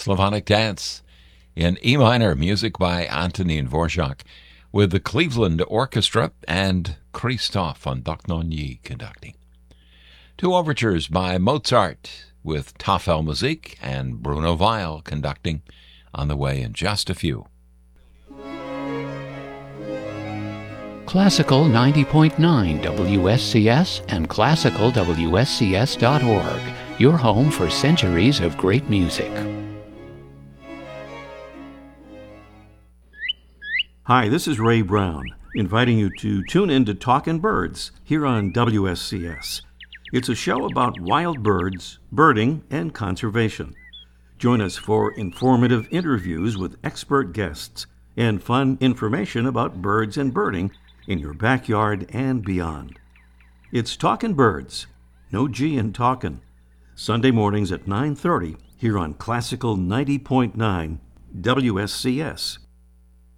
Slavonic Dance in E minor, music by Antonín Dvorak, with the Cleveland Orchestra and Christoph von Dohnanyi conducting. Two overtures by Mozart with Tafel Musik and Bruno Weil conducting on the way in just a few. Classical 90.9 WSCS and classicalwscs.org, your home for centuries of great music. Hi, this is Ray Brown, inviting you to tune in to Talkin' Birds here on WSCS. It's a show about wild birds, birding, and conservation. Join us for informative interviews with expert guests and fun information about birds and birding in your backyard and beyond. It's Talkin' Birds, no G in talkin', Sunday mornings at 9:30 here on Classical 90.9 WSCS.